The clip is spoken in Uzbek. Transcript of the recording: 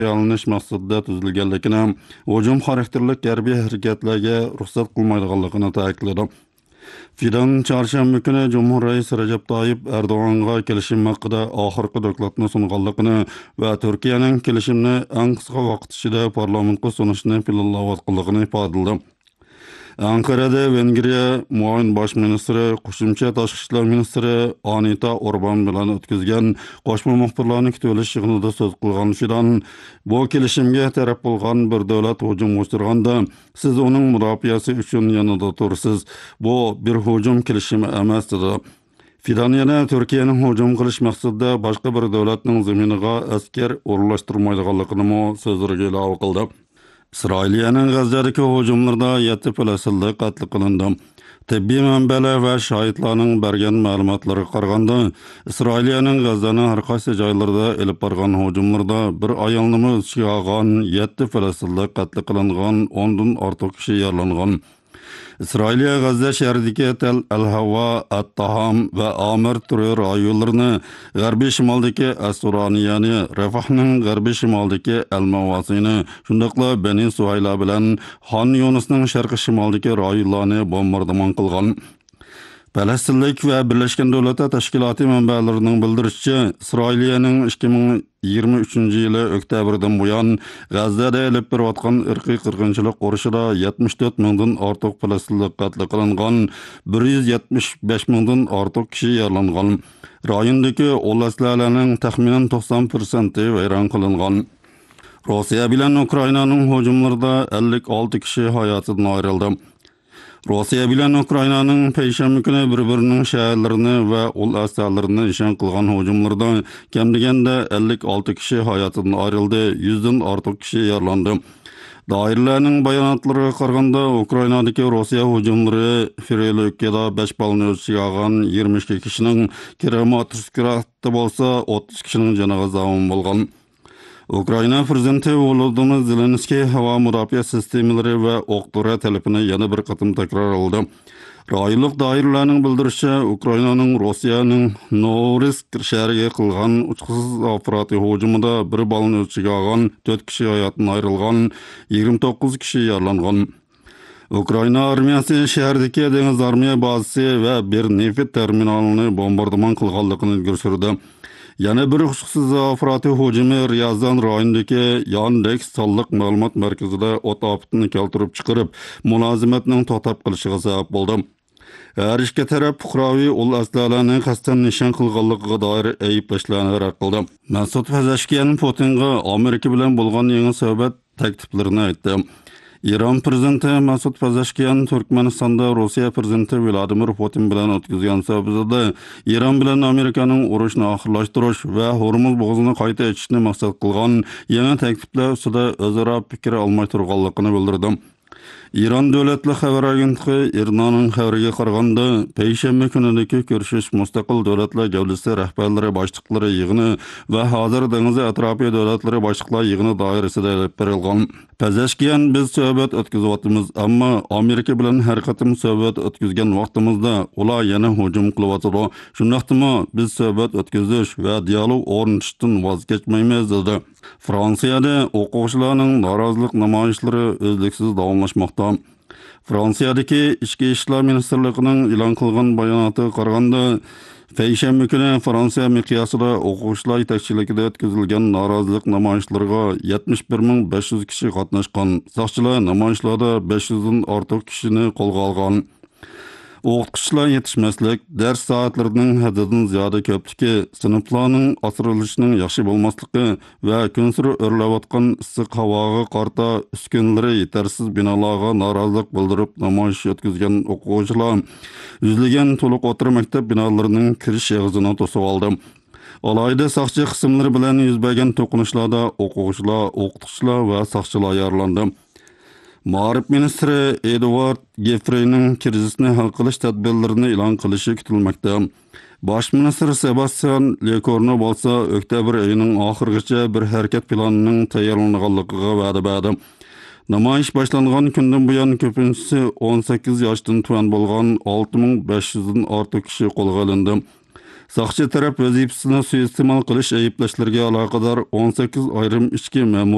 alınış maqsadida tuzilganligini, hujum xarakterlik harbiy harakatlarga ruxsat qilmaydiganligini ta'kidladi. Fidan çarşamba günü Cumhur Reisi Recep Tayyip Erdoğan'a kelişim hakkında ahırkı dokladını sunğanlıqını ve Türkiye'nin kelişimini en kısa vaqt içinde parlamentga sunuşunu planlayotganligini ifadaladı. Ankara'da Vengriya muayyin baş ministri, qo'shimcha tashqi ishlar ministri Anita Orban bilan o'tkazgan qo'shma muxbirlarning kutilish yig'inida so'z qilgan Fidan, bu kelishimga taraf bo'lgan bir davlat hujum uyushtirganda siz uning mudofaasi uchun yanida tursiz. Bu bir hujum kelishimi emas dedi. Fidan yana Turkiyaning hujum qilish maqsadida boshqa bir davlatning zaminiga askar o'rlashtirmaydiganligini so'zlariga ilova qildi. İsrailiyaning G'azzadagi hujumlarda 7 falastinlik qatl qilindi. Tibbiy manbalar va shohidlarning bergan ma'lumotlariga qaraganda, Isroiliyaning G'azzaning har qaysi joylarida elib borgan hujumlarda bir ayolni o'ziga olgan 7 falastinlik qatl qilingan, 10 dan ortiq kishi yaralangan. İsrailiya G'azza shahridagi Tel Al-Hava, At-Taham va Amir turi rayonlarini, g'arbiy shimoldagi As-Suraniyani, Rafahning g'arbiy shimoldagi Al-Mawasini, shundaqla Bani Suhayla bilan Xon Yunusning sharqiy shimoldagi rayonlarni bombardimon qilgan. Falastinlik va Birlashgan Davlatlar Tashkiloti manbalarining bildirishicha, Isroiliyaning 2023-yili oktyabrdan buyon G'azzada elib borayotgan irqiy qirg'inchilik urushida 74 mingdan ortiq falastinlik qatl qilingan, 175 mingdan ortiq kishi yaralangan. Rayondagi olaslarning taxminan 90% vayron qilingan. Rossiya bilan Ukrainaning hujumlarida 56 kishi hayotidan ayrildi. Rossiya bilan Ukrainaning payshanba kuni bir-birining shaharlarini va ul asarlarini nishon qilgan hujumlarda kam deganda 56 kishi hayotidan ayrildi, 100 dan ortiq kishi yaralandi. Doiralarning bayonotlariga qaraganda, Ukrainadagi Rossiya hujumlari Firelokkada 5 balni o'ziga olgan 22 kishining Kramatorskda bo'lsa 30 kishining joniga zomin bo'lgan. Ukraina prezidenti Volodymyr Zelenskiy havo mudofaa sistemalari va o'q-dori talabini yana bir qatim takrorladi. Rayonlik doiralarning bildirishicha, Ukrainaning Rossiyaning Novorisk shahriga qilgan uchqisiz ofrati hujumida bir balni o'ziga olgan 4 kishi hayotdan ayrilgan, 29 kishi yaralangan. Ukraina armiyasi shahardagi dengiz armiya bazasi va bir neft terminalini bombardimon qilganligini ko'rsatdi. Yana bir huquqsiz ofrati hujumi Riyazan rayonidagi Yandex sonliq ma'lumot markazida o't ofatini keltirib chiqarib, mulozimatning to'xtab qolishiga sabab bo'ldi. Har ikki taraf fuqaroviy ul aslalarni qasddan nishon qilganligiga doir ayblashlarni rad qildi. Mas'ud Pezeshkian Putinga Amerika bilan bo'lgan yangi suhbat takliflarini aytdi. İran prezidenti Mas'ud Pezeshkian Turkmenistonda Rossiya prezidenti Vladimir Putin bilan o'tkazgan suhbatida İran bilan Amerikaning urushni oxirlashtirish va Hormuz bo'g'izini qayta ochishni maqsad qilgan yangi takliflar ustida o'zaro fikr olmay turganligini bildirdi. İran davlatli xabar agentligi IRNAning xabariga qaraganda, payshanba kunidagi ko'rishish mustaqil davlatlar gavdasi rahbarlari boshliqlari yig'ini va hozir dengizi atrofi davlatlari boshliqlar yig'ini doirasida olib berilgan. Pezeshkian biz suhbat o'tkazyapmiz, ammo Amerika bilan har qatim suhbat o'tkazgan vaqtimizda ular yana hujum qilyapti. Shundaqmi biz suhbat o'tkazish va dialog o'rnatishdan voz kechmaymiz dedi. Fransiyada o'quvchilarning norozilik namoyishlari uzluksiz davomlashmoqda. Fransiyadagi Ichki ishlar ministrligining e'lon qilgan bayonotiga qaraganda, payshanba kuni Fransiya miqyosida o'quvchilar yetakchiligida o'tkazilgan norozilik namoyishlariga 71,500 kishi qatnashgan. Soqchilar namoyishlarda 500 dan ortiq kishini qo'lga olgan. O'qituvchilar yetishmaslik, dars soatlarining haddidan ziyoda ko'pligi, sinflarning asralishining yaxshi bo'lmasligi va kunsiri o'rlayotgan issiq havoga qarta uskunlari yetarsiz binolarga norozilik bildirib namoyish o'tkazgan o'quvchilar yuzlagan to'liq o'tir maktab binolarining kirish eg'izini to'sib oldi. Alayda soqchi qismlari bilan yuz bergan to'qinishlarda o'quvchilar, o'qituvchilar va soqchilar yaralandi. Ma'rif ministri Edward Gefreyning krizisni hal qilish tadbirlarini e'lon qilishi kutilmoqda. Bosh ministr Sebastian Lecornu bo'lsa, oktyabr oyining oxirigacha bir harakat planining tayyorlanganligiga va'da berdi. Namoyish boshlangan kundan buyon ko'pincha 18 yoshdan tuvan bo'lgan 6500 dan ortiq kishi qo'lga olindi. Soqchi taraf vazifasini suiiste'mol qilish ayblashlariga aloqador 18 ayrim ichki ma'mur